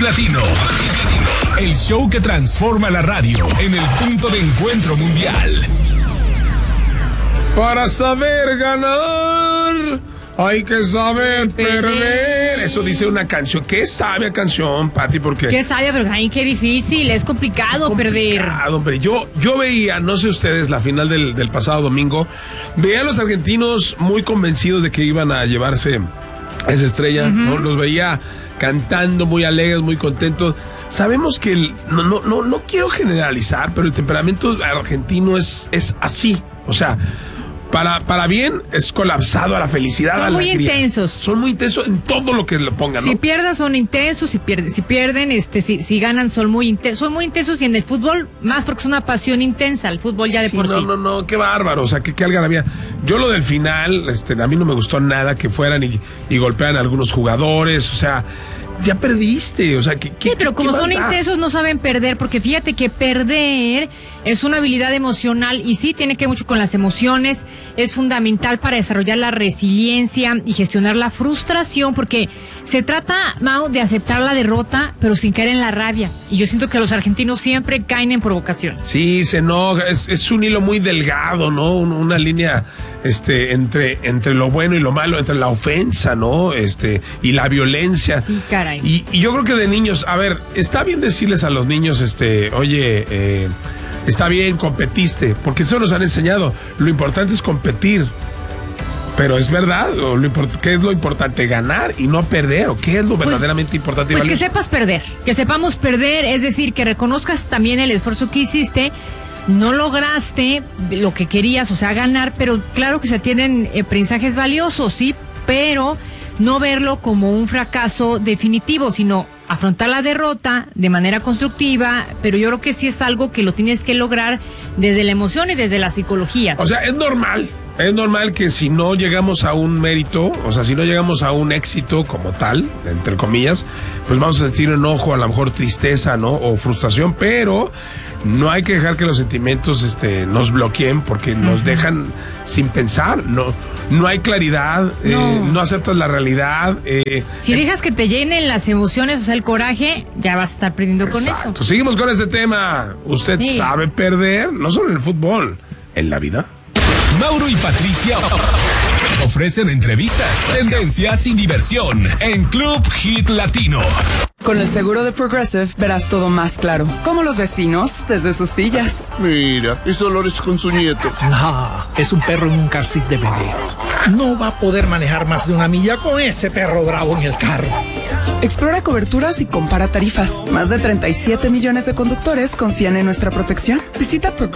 Latino. El show que transforma la radio en el punto de encuentro mundial. Para saber ganar, hay que saber perder. Eso dice una canción. Qué sabia canción, Pati, porque... Qué sabia, pero ay, qué difícil. Es complicado perder. Hombre. Yo veía, no sé ustedes, la final del pasado domingo. Veía a los argentinos muy convencidos de que iban a llevarse esa estrella, ¿no? Los veía cantando muy alegres, muy contentos. Sabemos que no quiero generalizar, pero el temperamento argentino es así. O sea, para bien es colapsado a la felicidad. Son muy intensos. Son muy intensos en todo lo que le pongan, ¿no? Si pierden son intensos, si pierden, si ganan son muy intensos. Son muy intensos y en el fútbol más porque es una pasión intensa, el fútbol ya de por sí. No, qué bárbaro, o sea, qué algarabía. Yo lo del final, a mí no me gustó nada que fueran y golpean a algunos jugadores, o sea, ya perdiste, o sea, sí, pero como son intensos no saben perder, porque fíjate que perder es una habilidad emocional y sí tiene que ver mucho con las emociones, es fundamental para desarrollar la resiliencia y gestionar la frustración, porque se trata, Mau, de aceptar la derrota, pero sin caer en la rabia, y yo siento que los argentinos siempre caen en provocación. Sí, se enoja, es un hilo muy delgado, ¿no? Una línea entre lo bueno y lo malo, entre la ofensa, ¿no? Y la violencia. Sí, caray. Y yo creo que de niños, a ver, está bien decirles a los niños, oye, está bien, competiste, porque eso nos han enseñado. Lo importante es competir. Pero es verdad, ¿qué es lo importante? ¿Ganar y no perder? ¿O qué es lo verdaderamente importante? Pues que sepas perder, que sepamos perder, es decir, que reconozcas también el esfuerzo que hiciste. No lograste lo que querías, o sea, ganar, pero claro que se tienen aprendizajes valiosos, sí, pero no verlo como un fracaso definitivo, sino afrontar la derrota de manera constructiva, pero yo creo que sí es algo que lo tienes que lograr desde la emoción y desde la psicología. O sea, es normal que si no llegamos a un mérito, o sea, si no llegamos a un éxito como tal, entre comillas, pues vamos a sentir enojo, a lo mejor tristeza, ¿no? O frustración, pero no hay que dejar que los sentimientos nos bloqueen porque nos dejan sin pensar, no hay claridad, no aceptas la realidad. Si dejas que te llenen las emociones, o sea, el coraje, ya vas a estar perdiendo con eso. Seguimos con ese tema. ¿Usted sabe perder? No solo en el fútbol, en la vida. Mauro y Patricia ofrecen entrevistas, tendencias y diversión en Club Hit Latino. Con el seguro de Progressive verás todo más claro, como los vecinos desde sus sillas. Mira, es Dolores con su nieto. No, es un perro en un car seat de bebé. No va a poder manejar más de 1 milla con ese perro bravo en el carro. Explora coberturas y compara tarifas. Más de 37 millones de conductores confían en nuestra protección. Visita